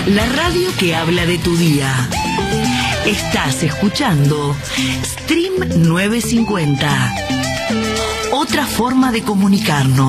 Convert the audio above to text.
la radio que habla de tu día. Estás escuchando Stream 950. Otra forma de comunicarnos.